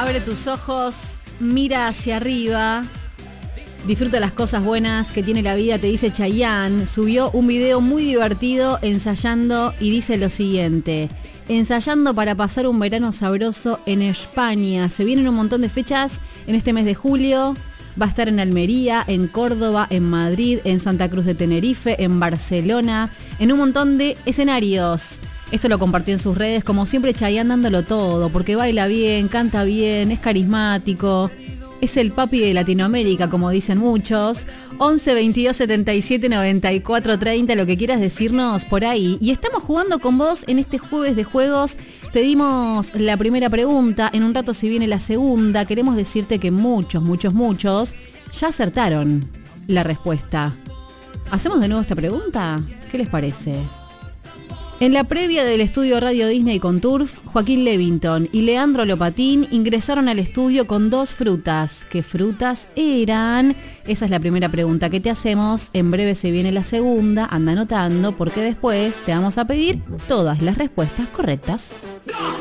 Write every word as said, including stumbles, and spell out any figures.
Abre tus ojos, mira hacia arriba, disfruta las cosas buenas que tiene la vida, te dice Chayanne. Subió un video muy divertido ensayando y dice lo siguiente: ensayando para pasar un verano sabroso en España. Se vienen un montón de fechas en este mes de julio. Va a estar en Almería, en Córdoba, en Madrid, en Santa Cruz de Tenerife, en Barcelona, en un montón de escenarios. Esto lo compartió en sus redes, como siempre Chayanne dándolo todo, porque baila bien, canta bien, es carismático. Es el papi de Latinoamérica, como dicen muchos. once veintidós setenta y siete noventa y cuatro treinta, lo que quieras decirnos por ahí. Y estamos jugando con vos en este jueves de juegos. Te dimos la primera pregunta, en un rato se viene la segunda. Queremos decirte que muchos, muchos, muchos ya acertaron la respuesta. ¿Hacemos de nuevo esta pregunta? ¿Qué les parece? En la previa del estudio Radio Disney con Turf, Joaquín Levington y Leandro Lopatín ingresaron al estudio con dos frutas. ¿Qué frutas eran? Esa es la primera pregunta que te hacemos. En breve se viene la segunda. Anda anotando porque después te vamos a pedir todas las respuestas correctas.